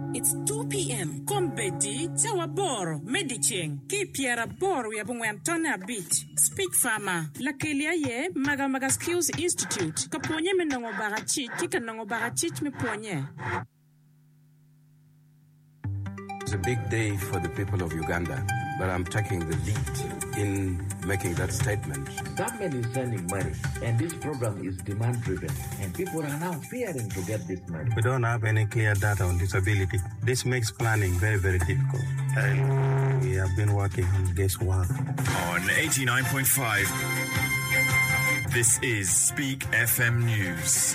It's 2 p.m. Kombedi, Tawaboro, Mediching, Kipiara Boro, Yabungwantona Beach, Speak Farmer, Lakelia Ye, Maga Skills Institute, Kaponye Menongo Barachi, Kikanongo Barachich Meponye. It's a big day for the people of Uganda, but I'm taking the lead in making that statement. Government is sending money, and this program is demand-driven, and people are now fearing to get this money. We don't have any clear data on disability. This makes planning very, very difficult. And we have been working on guesswork. On 89.5, this is Speak FM News.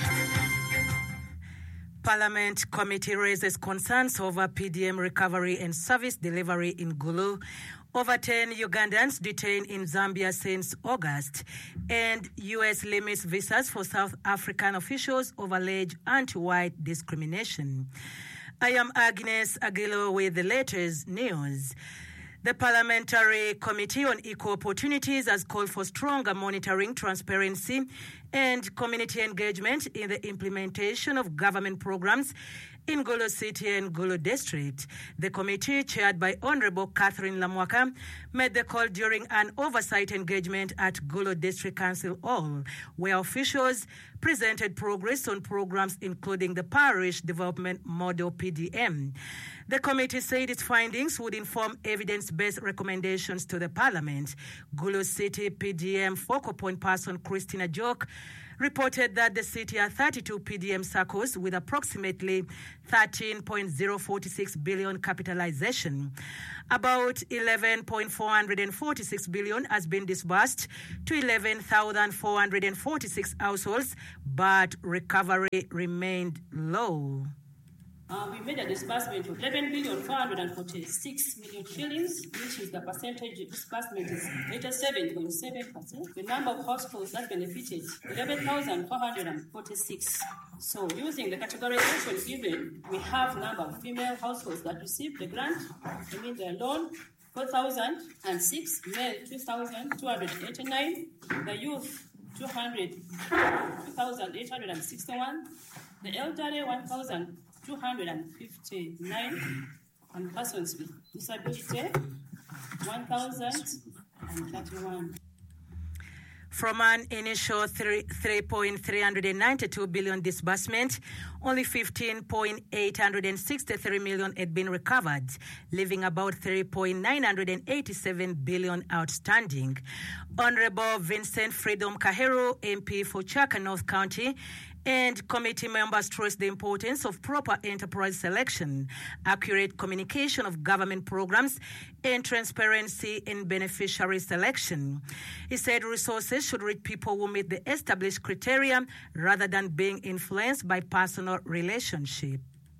Parliament committee raises concerns over PDM recovery and service delivery in Gulu. Over 10 Ugandans detained in Zambia since August, and U.S. limits visas for South African officials over alleged anti-white discrimination. I am Agnes Aguilo with the latest news. The Parliamentary Committee on Equal Opportunities has called for stronger monitoring, transparency, and community engagement in the implementation of government programs in Gulu City and Gulu District. The committee, chaired by Honorable Catherine Lamwaka, made the call during an oversight engagement at Gulu District Council Hall, where officials presented progress on programs including the Parish Development Model PDM. The committee said its findings would inform evidence-based recommendations to the Parliament. Gulu City PDM focal point person Christina Joke reported that the city had 32 PDM circles with approximately 13.046 billion capitalization. About 11.446 billion has been disbursed to 11,446 households, but recovery remained low. We made a disbursement of 11,446 million shillings, which is the percentage disbursement is 87.7%. The number of households that benefited, 11,446. So using the categorization given, we have number of female households that received the grant, the loan, 4,006, male 2,289, the youth 2,861, the elderly 1,259, and persons with disability 1,031. From an initial 3.392 billion disbursement, only 15.863 million had been recovered, leaving about 3.987 billion outstanding. Honorable Vincent Freedom Kahero, MP for Chaka North County, and committee members stressed the importance of proper enterprise selection, accurate communication of government programs, and transparency in beneficiary selection. He said resources should reach people who meet the established criteria rather than being influenced by personal relationship.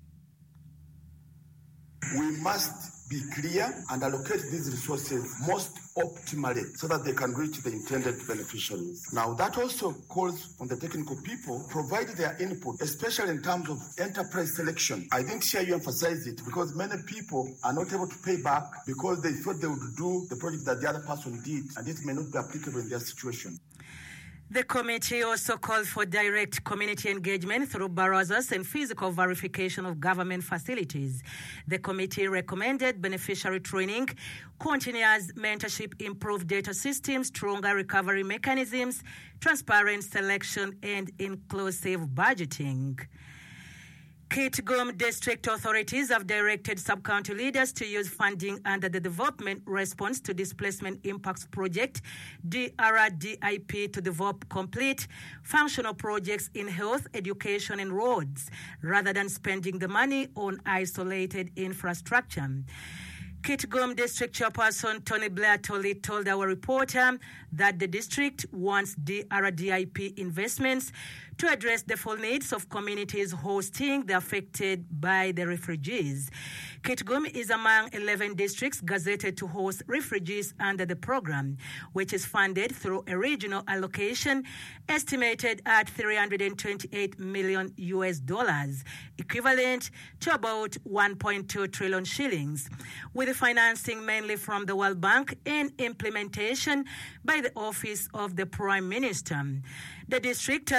We must be clear and allocate these resources most optimally so that they can reach the intended beneficiaries. Now, that also calls on the technical people to provide their input, especially in terms of enterprise selection. I didn't hear you emphasize it because many people are not able to pay back because they thought they would do the project that the other person did, and it may not be applicable in their situation. The committee also called for direct community engagement through barazas and physical verification of government facilities. The committee recommended beneficiary training, continuous mentorship, improved data systems, stronger recovery mechanisms, transparent selection, and inclusive budgeting. Kitgum district authorities have directed sub-county leaders to use funding under the Development Response to Displacement Impacts Project, DRDIP, to develop complete functional projects in health, education, and roads, rather than spending the money on isolated infrastructure. Kitgum District Chairperson Tony Blair told our reporter that the district wants DRDIP investments to address the full needs of communities hosting the affected by the refugees. Kitgum is among 11 districts gazetted to host refugees under the program, which is funded through a regional allocation estimated at $328 million, equivalent to about 1.2 trillion shillings, with the financing mainly from the World Bank and implementation by the Office of the Prime Minister. The district has allocated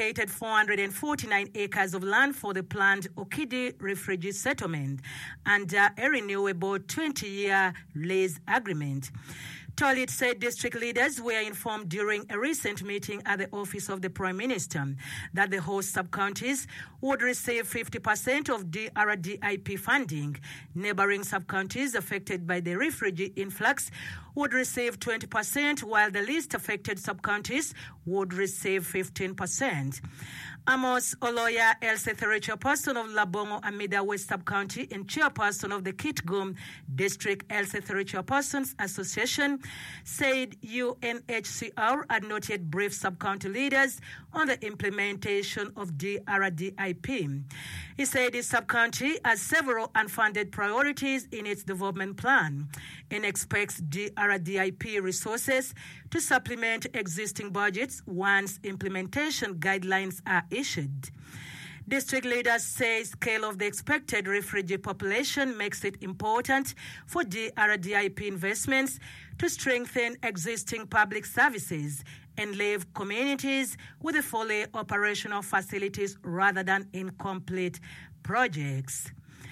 allocated 449 acres of land for the planned Okidi refugee settlement under a renewable 20-year lease agreement. Tolit said district leaders were informed during a recent meeting at the office of the Prime Minister that the host sub-counties would receive 50% of DRDIP funding. Neighboring sub-counties affected by the refugee influx would receive 20%, while the least affected sub-counties would receive 15%. Amos Oloya, LC3 chairperson of Labongo Amida West Sub-County and chairperson of the Kitgum District LC3 Chairpersons Association, said UNHCR had not yet briefed sub-county leaders on the implementation of DRDIP. He said his sub-county has several unfunded priorities in its development plan and expects DRDIP resources to supplement existing budgets once implementation guidelines are issued. District leaders say scale of the expected refugee population makes it important for DRDIP investments to strengthen existing public services and leave communities with fully operational facilities rather than incomplete projects.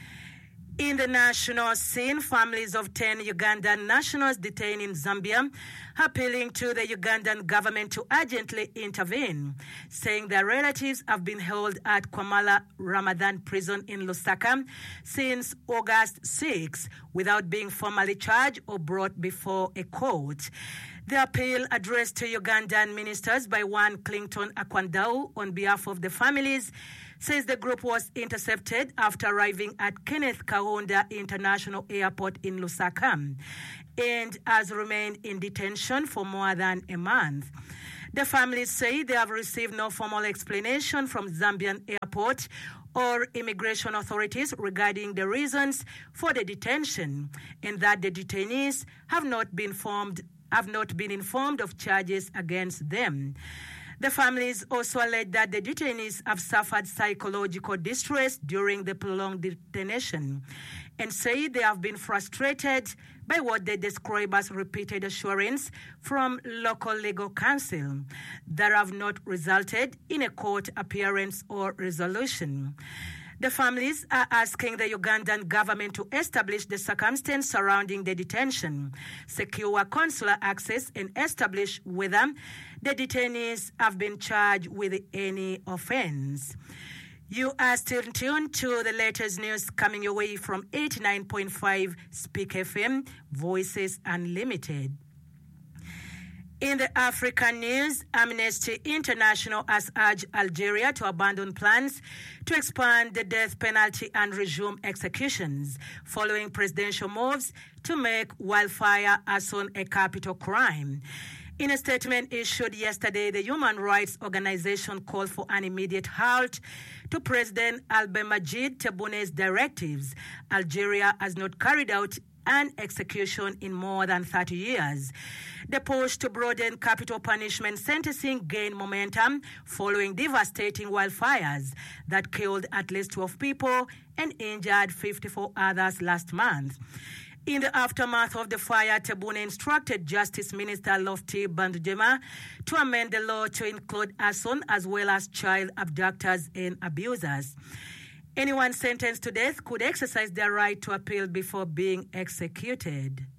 In the national scene, families of 10 Ugandan nationals detained in Zambia are appealing to the Ugandan government to urgently intervene, saying their relatives have been held at Kwamala Ramadan prison in Lusaka since August 6 without being formally charged or brought before a court. The appeal addressed to Ugandan ministers by one Clinton Akwandau on behalf of the families says the group was intercepted after arriving at Kenneth Kaunda International Airport in Lusaka and has remained in detention for more than a month. The families say they have received no formal explanation from Zambian airport or immigration authorities regarding the reasons for the detention and that the detainees have not been informed of charges against them. The families also allege that the detainees have suffered psychological distress during the prolonged detention and say they have been frustrated by what they describe as repeated assurance from local legal counsel that have not resulted in a court appearance or resolution. The families are asking the Ugandan government to establish the circumstances surrounding the detention, secure consular access, and establish whether the detainees have been charged with any offense. You are still tuned to the latest news coming your way from 89.5 Speak FM, Voices Unlimited. In the African news, Amnesty International has urged Algeria to abandon plans to expand the death penalty and resume executions following presidential moves to make wildfire arson a capital crime. In a statement issued yesterday, the human rights organization called for an immediate halt to President Abdelmadjid Tebbounne's directives. Algeria has not carried out an execution in more than 30 years. The push to broaden capital punishment sentencing gained momentum following devastating wildfires that killed at least 12 people and injured 54 others last month. In the aftermath of the fire, Tebboune instructed Justice Minister Lofty Bandujema to amend the law to include arson as well as child abductors and abusers. Anyone sentenced to death could exercise their right to appeal before being executed.